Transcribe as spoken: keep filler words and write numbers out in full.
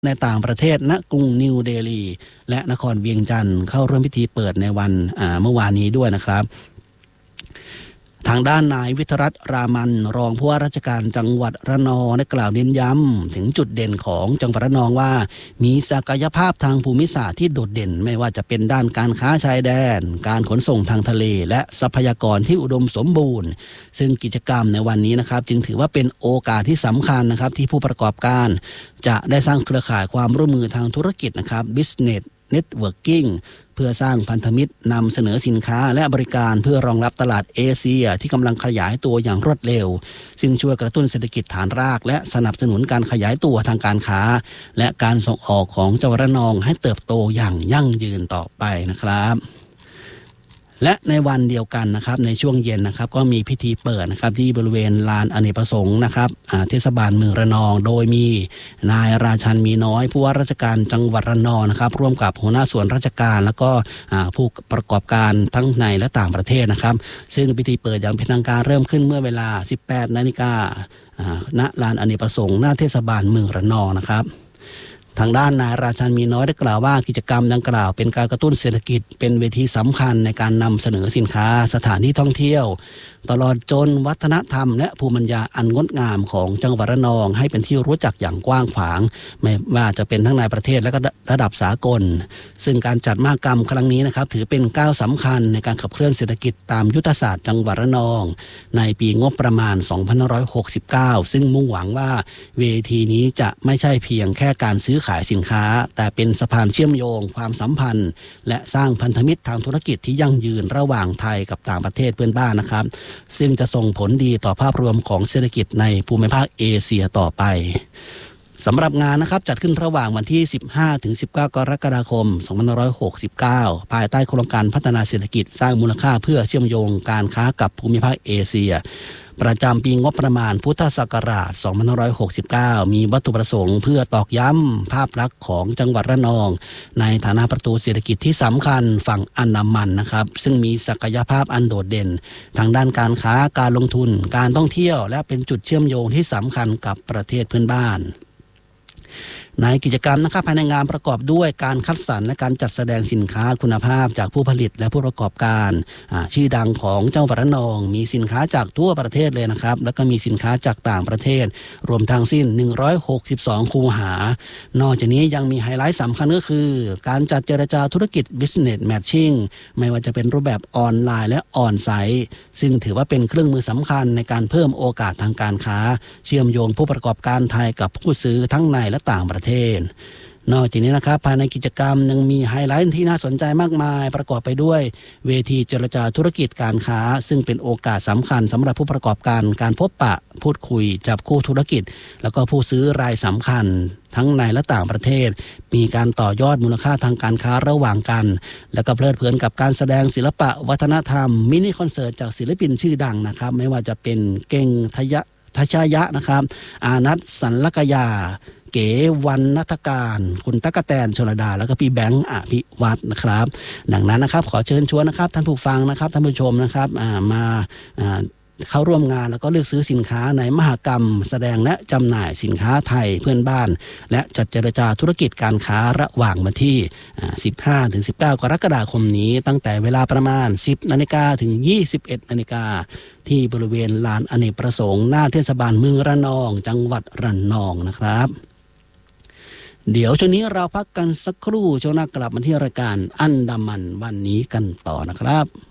ในต่างประเทศณกรุงนิวเดลีและนครเวียงจันทร์เข้าร่วมพิธีเปิดในวันเมื่อวานนี้ด้วยนะครับทางด้านนายวิทยรัตน์รามันรองผู้ว่าราชการจังหวัดระนองได้กล่าวเน้นย้ำถึงจุดเด่นของจังหวัดระนองว่ามีศักยภาพทางภูมิศาสตร์ที่โดดเด่นไม่ว่าจะเป็นด้านการค้าชายแดนการขนส่งทางทะเลและทรัพยากรที่อุดมสมบูรณ์ซึ่งกิจกรรมในวันนี้นะครับจึงถือว่าเป็นโอกาสที่สำคัญนะครับที่ผู้ประกอบการจะได้สร้างเครือข่ายความร่วมมือทางธุรกิจนะครับ Business Networking เพื่อสร้างพันธมิตรนำเสนอสินค้าและบริการเพื่อรองรับตลาดเอเชียที่กำลังขยายตัวอย่างรวดเร็วซึ่งช่วยกระตุ้นเศรษฐกิจฐานรากและสนับสนุนการขยายตัวทางการค้าและการส่งออกของจังหวัดระนองให้เติบโตอย่างยั่งยืนต่อไปนะครับและในวันเดียวกันนะครับในช่วงเย็นนะครับก็มีพิธีเปิดนะครับที่บริเวณลานอเนกประสงค์นะครับเทศบาลเมืองระนองโดยมีนายราชันมีน้อยผู้ว่าราชการจังหวัดระนองนะครับร่วมกับหัวหน้าส่วนราชการแล้วก็ผู้ประกอบการทั้งในและต่างประเทศนะครับซึ่งพิธีเปิดอย่างเป็นทางการเริ่มขึ้นเมื่อเวลา สิบแปดนาฬิกา นณลานอเนกประสงค์หน้าเทศบาลเมืองระนองนะครับทางด้านนายราชันมีน้อยได้กล่าวว่ากิจกรรมดังกล่าวเป็นการกระตุ้นเศรษฐกิจเป็นเวทีสำคัญในการนำเสนอสินค้าสถานที่ท่องเที่ยวตลอดจนวัฒนธรรมและภูมิปัญญาอันงดงามของจังหวัดระนองให้เป็นที่รู้จักอย่างกว้างขวางไม่ว่าจะเป็นทั้งในประเทศและก็ระดับสากลซึ่งการจัดมหกรรมครั้งนี้นะครับถือเป็นก้าวสำคัญในการขับเคลื่อนเศรษฐกิจตามยุทธศาสตร์จังหวัดระนองในปีงบประมาณสองพันห้าร้อยหกสิบเก้าซึ่งมุ่งหวังว่าเวทีนี้จะไม่ใช่เพียงแค่การซื้อขายสินค้าแต่เป็นสะพานเชื่อมโยงความสัมพันธ์และสร้างพันธมิตรทางธุรกิจที่ยั่งยืนระหว่างไทยกับต่างประเทศเพื่อนบ้านนะครับซึ่งจะส่งผลดีต่อภาพรวมของเศรษฐกิจในภูมิภาคเอเชียต่อไปสำหรับงานนะครับจัดขึ้นระหว่างวันที่ สิบห้าถึงสิบเก้า กรกฎาคม สองพันห้าร้อยหกสิบเก้า ภายใต้โครงการพัฒนาเศรษฐกิจสร้างมูลค่าเพื่อเชื่อมโยงการค้ากับภูมิภาคเอเชียประจำปีงบประมาณพุทธศักราช สองพันห้าร้อยหกสิบเก้า มีวัตถุประสงค์เพื่อตอกย้ำภาพลักษณ์ของจังหวัดระนองในฐานะประตูเศรษฐกิจที่สำคัญฝั่งอันดามันนะครับซึ่งมีศักยภาพอันโดดเด่นทางด้านการค้าการลงทุนการท่องเที่ยวและเป็นจุดเชื่อมโยงที่สำคัญกับประเทศเพื่อนบ้านในกิจกรรมนะครับภายในงานประกอบด้วยการคัดสรรและการจัดแสดงสินค้าคุณภาพจากผู้ผลิตและผู้ประกอบการชื่อดังของจังหวัดระนองมีสินค้าจากทั่วประเทศเลยนะครับแล้วก็มีสินค้าจากต่างประเทศรวมทั้งสิ้นหนึ่งร้อยหกสิบสองคูหานอกจากนี้ยังมีไฮไลท์สำคัญก็คือการจัดเจรจาธุรกิจ Business Matching ไม่ว่าจะเป็นรูปแบบออนไลน์และออนไซต์ซึ่งถือว่าเป็นเครื่องมือสำคัญในการเพิ่มโอกาสทางการค้าเชื่อมโยงผู้ประกอบการไทยกับผู้ซื้อทั้งในและต่างประเทศนอกจากนี้นะครับภายในกิจกรรมยังมีไฮไลท์ที่น่าสนใจมากมายประกอบไปด้วยเวทีเจรจาธุรกิจการค้าซึ่งเป็นโอกาสสำคัญสำหรับผู้ประกอบการการพบปะพูดคุยจับคู่ธุรกิจแล้วก็ผู้ซื้อรายสำคัญทั้งในและต่างประเทศมีการต่อยอดมูลค่าทางการค้าระหว่างกันแล้วก็เพลิดเพลินกับการแสดงศิลปะวัฒนธรรมมินิคอนเสิร์ตจากศิลปินชื่อดังนะครับไม่ว่าจะเป็นเก่งทยะทัชยะนะครับอานัทสันลกยาเก๋วันณัฐการคุณตั๊กแตนชลดาแล้วก็พี่แบงค์อภิวัฒน์นะครับดังนั้นนะครับขอเชิญชวนนะครับท่านผู้ฟังนะครับท่านผู้ชมนะครับมาเข้าร่วมงานแล้วก็เลือกซื้อสินค้าในมหกรรมแสดงและจำหน่ายสินค้าไทยเพื่อนบ้านและจัดเจรจาธุรกิจการค้าระหว่างวันที่ สิบห้าถึงสิบเก้า กรกฎาคมนี้ตั้งแต่เวลาประมาณ สิบนาฬิกาถึง ยี่สิบเอ็ดนาฬิกาที่บริเวณลานอเนกประสงค์หน้าเทศบาลเมืองระนองจังหวัดระนองนะครับเดี๋ยวช่วงนี้เราพักกันสักครู่ช่วงหน้ากลับมาที่รายการอันดามันวันนี้กันต่อนะครับ